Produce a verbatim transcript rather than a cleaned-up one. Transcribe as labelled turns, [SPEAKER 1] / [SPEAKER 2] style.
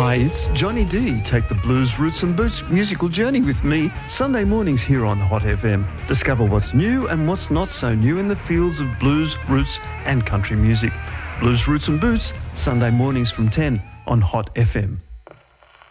[SPEAKER 1] Hi, it's Johnny D. Take the blues, roots and boots musical journey with me Sunday mornings here on Hot F M. Discover what's new and what's not so new in the fields of blues, roots and country music. Blues, Roots and Boots, Sunday mornings from ten on Hot F M.